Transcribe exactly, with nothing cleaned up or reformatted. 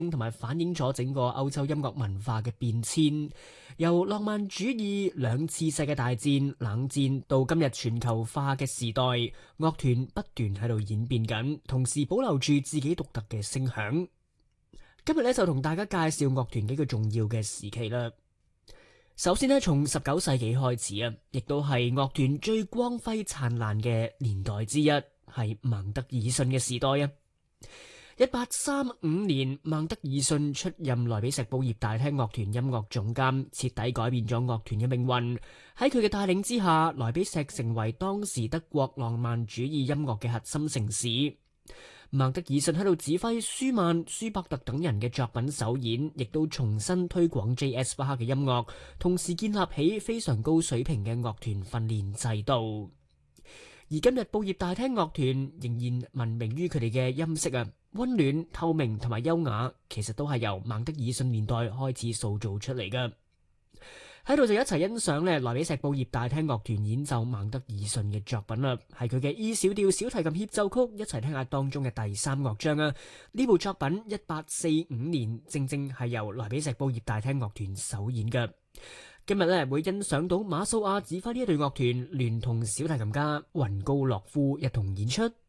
同埋反映咗整個歐洲音樂文化嘅變遷，由浪漫主義、兩次世界大戰、冷戰到今日全球化嘅時代，樂團不斷喺度演變緊，同時保留住自己獨特嘅聲響。今日咧就同大家介紹樂團幾個重要嘅時期啦。首先呢，從十九世紀開始啊，亦都係樂團最光輝燦爛嘅年代之一，係孟德爾遜嘅時代啊。一八三五年，孟德爾遜出任萊比錫報業大廳樂團音樂總監，徹底改變咗樂團嘅命運。喺佢嘅帶領之下，萊比錫成為當時德國浪漫主義音樂嘅核心城市。孟德爾遜喺度指揮舒曼、舒伯特等人嘅作品首演，亦都重新推廣 J S 巴克嘅音樂，同時建立起非常高水平嘅樂團訓練制度。而今日報業大廳樂團仍然聞名於佢哋嘅音色啊，溫暖、透明同埋優雅，其實都係由孟德爾遜年代開始塑造出嚟㗎。喺度就一齊欣賞咧萊比錫報業大廳樂團演奏孟德爾遜嘅作品啦，係佢嘅 E 小調小提琴協奏曲，一齊聽下當中嘅第三樂章啊！呢部作品一八四五年正正係由萊比錫報業大廳樂團首演嘅。今日咧會欣賞到馬素亞指揮呢一隊樂團，聯同小提琴家雲高洛夫一同演出。